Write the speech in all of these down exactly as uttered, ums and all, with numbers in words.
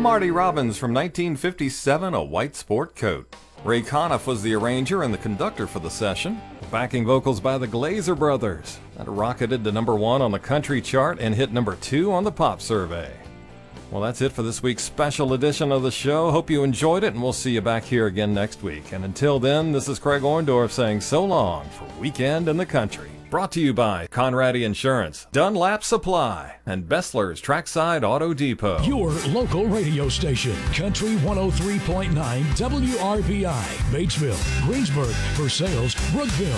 Marty Robbins from nineteen fifty-seven, A White Sport Coat. Ray Conniff was the arranger and the conductor for the session. Backing vocals by the Glazer Brothers. That rocketed to number one on the country chart and hit number two on the pop survey. Well, that's it for this week's special edition of the show. Hope you enjoyed it, and we'll see you back here again next week. And until then, this is Craig Orndorff saying so long for Weekend in the Country. Brought to you by Conradi Insurance, Dunlap Supply, and Bessler's Trackside Auto Depot. Your local radio station, Country one oh three point nine W R B I, Batesville, Greensburg, Versailles, Brookville.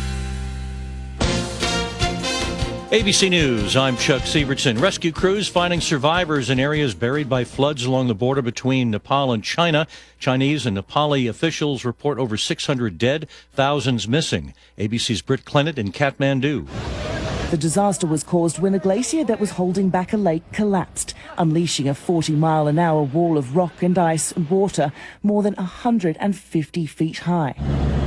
A B C News, I'm Chuck Sievertson. Rescue crews finding survivors in areas buried by floods along the border between Nepal and China. Chinese and Nepali officials report over six hundred dead, thousands missing. A B C's Britt Clennett in Kathmandu. The disaster was caused when a glacier that was holding back a lake collapsed, unleashing a forty mile an hour wall of rock and ice and water more than one hundred fifty feet high.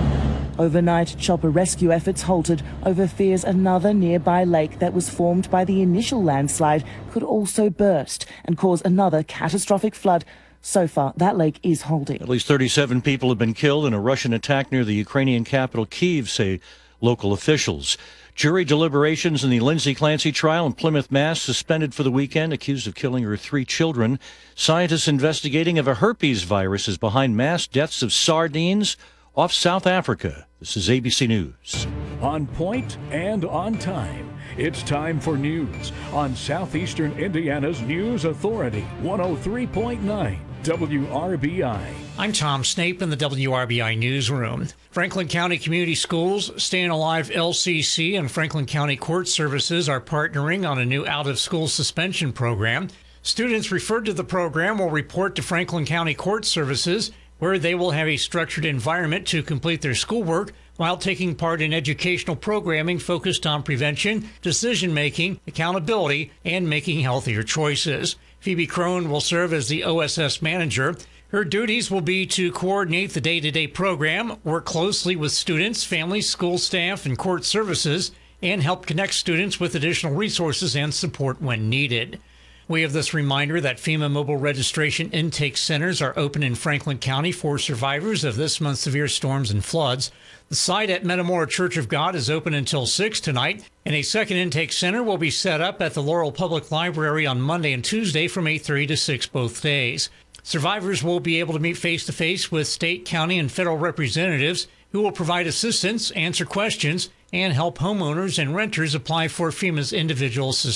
Overnight, chopper rescue efforts halted over fears another nearby lake that was formed by the initial landslide could also burst and cause another catastrophic flood. So far, that lake is holding. At least thirty-seven people have been killed in a Russian attack near the Ukrainian capital, Kyiv, say local officials. Jury deliberations in the Lindsay Clancy trial in Plymouth, Mass. Suspended for the weekend, accused of killing her three children. Scientists investigating if a herpes virus is behind mass deaths of sardines off South Africa. This is A B C News. On point and on time. It's time for news on Southeastern Indiana's News Authority, one oh three point nine W R B I. I'm Tom Snape in the W R B I newsroom. Franklin County Community Schools, Staying Alive L C C, and Franklin County Court Services are partnering on a new out-of-school suspension program. Students referred to the program will report to Franklin County Court Services, where they will have a structured environment to complete their schoolwork while taking part in educational programming focused on prevention, decision-making, accountability, and making healthier choices. Phoebe Crone will serve as the O S S manager. Her duties will be to coordinate the day-to-day program, work closely with students, families, school staff, and court services, and help connect students with additional resources and support when needed. We have this reminder that FEMA mobile registration intake centers are open in Franklin County for survivors of this month's severe storms and floods. The site at Metamora Church of God is open until six tonight, and a second intake center will be set up at the Laurel Public Library on Monday and Tuesday from eight thirty to six both days. Survivors will be able to meet face-to-face with state, county, and federal representatives who will provide assistance, answer questions, and help homeowners and renters apply for FEMA's individual assistance